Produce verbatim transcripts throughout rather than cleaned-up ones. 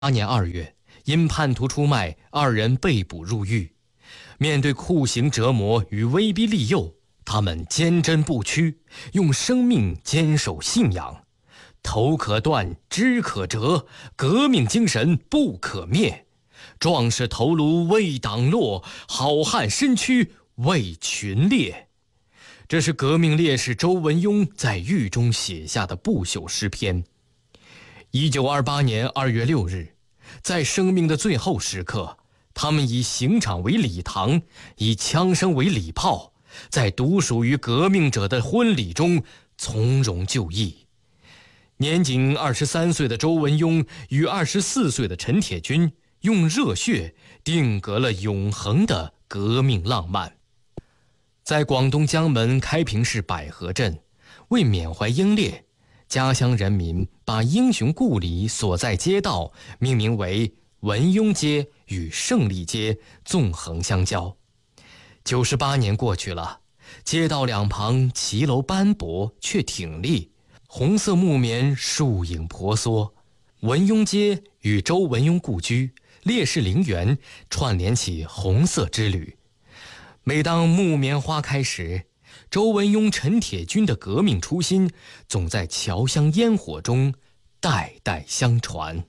八年二月，因叛徒出卖，二人被捕入狱。面对酷刑折磨与威逼利诱，他们坚贞不屈，用生命坚守信仰。头可断，肢可折，革命精神不可灭。壮士头颅为党落，好汉身躯为群裂。这是革命烈士周文雍在狱中写下的不朽诗篇。一九二八年二月六日，在生命的最后时刻，他们以刑场为礼堂，以枪声为礼炮，在独属于革命者的婚礼中从容就义。年仅二十三岁的周文雍与二十四岁的陈铁军，用热血定格了永恒的革命浪漫。在广东江门开平市百合镇，为缅怀英烈，家乡人民把英雄故里所在街道命名为文雍街与胜利街，纵横相交。九十八年过去了，街道两旁骑楼斑驳却挺立，红色木棉树影婆娑。文雍街与周文雍故居、烈士陵园串联起红色之旅。每当木棉花开时，周文雍、陈铁军的革命初心总在侨乡烟火中代代相传。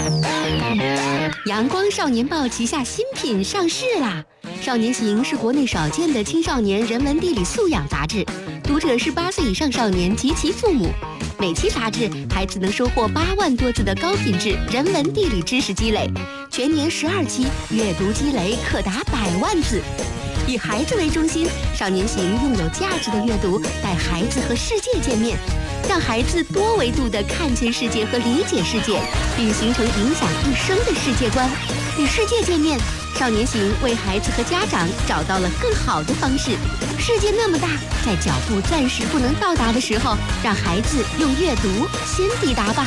阳光少年报旗下新品上市啦！少年行是国内少见的青少年人文地理素养杂志，读者是八岁以上少年及其父母。每期杂志，孩子能收获八万多字的高品质人文地理知识积累，全年十二期，阅读积累可达百万字。以孩子为中心，少年行用有价值的阅读带孩子和世界见面，让孩子多维度地看见世界和理解世界，并形成影响一生的世界观。与世界见面，少年行为孩子和家长找到了更好的方式。世界那么大，在脚步暂时不能到达的时候，让孩子用阅读先抵达吧。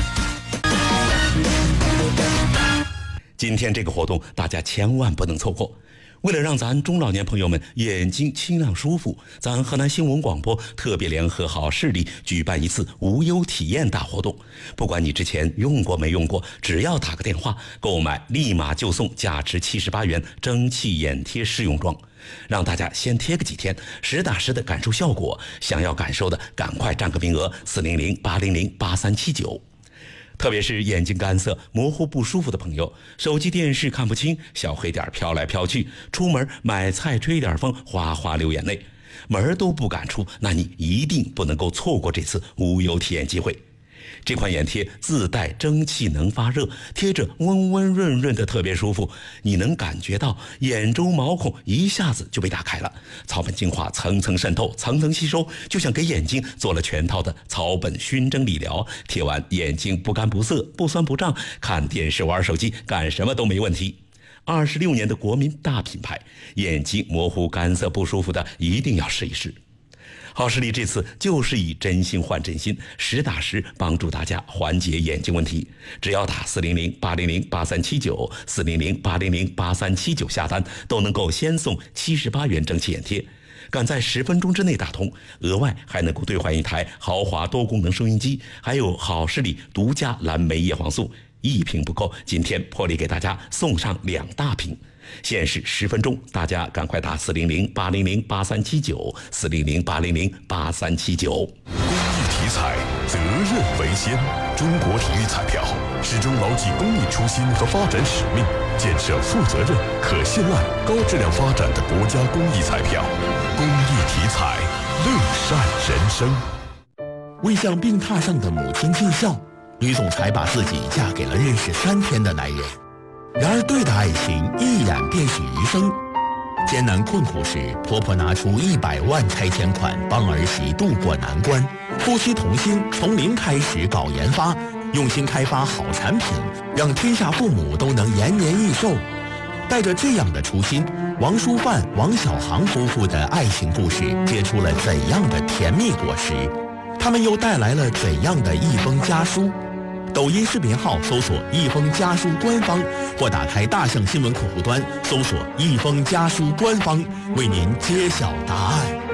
今天这个活动大家千万不能错过。为了让咱中老年朋友们眼睛清亮舒服，咱河南新闻广播特别联合好视力举办一次无忧体验大活动。不管你之前用过没用过，只要打个电话购买，立马就送价值七十八元蒸汽眼贴试用装，让大家先贴个几天，实打实的感受效果。想要感受的赶快占个名额，四零零八零零八三七九。特别是眼睛干涩、模糊不舒服的朋友，手机电视看不清，小黑点飘来飘去，出门买菜吹点风，哗哗流眼泪，门都不敢出，那你一定不能够错过这次无忧体验机会。这款眼贴自带蒸汽能发热，贴着温温润润的特别舒服，你能感觉到眼周毛孔一下子就被打开了，草本精华层层渗透，层层吸收，就像给眼睛做了全套的草本熏蒸理疗。贴完眼睛不干不涩，不酸不胀，看电视玩手机干什么都没问题。二十六年的国民大品牌，眼睛模糊干涩不舒服的一定要试一试。好视力这次就是以真心换真心，实打实帮助大家缓解眼睛问题。只要打四零零八零零八三七九 四零零八零零八三七九下单，都能够先送七十八元蒸汽眼贴。赶在十分钟之内打通，额外还能够兑换一台豪华多功能收音机，还有好视力独家蓝莓叶黄素。一瓶不够，今天破例给大家送上两大瓶。限时十分钟，大家赶快打四零零八零零八三七九 四零零八零零八三七九。 公益体彩，责任为先。中国体育彩票始终牢记公益初心和发展使命，建设负责任、可信赖、高质量发展的国家公益彩票。公益体彩，乐善人生。 为向病榻上的母亲尽孝，女总裁把自己嫁给了认识三天的男人。然而对的爱情一眼便是余生。艰难困苦时，婆婆拿出一百万拆迁款帮儿媳渡过难关，夫妻同心从零开始搞研发，用心开发好产品，让天下父母都能延年益寿。带着这样的初心，王淑范、王小航夫妇的爱情故事结出了怎样的甜蜜果实？他们又带来了怎样的一封家书？抖音视频号搜索一封家书官方，或打开大象新闻客户端搜索一封家书官方，为您揭晓答案。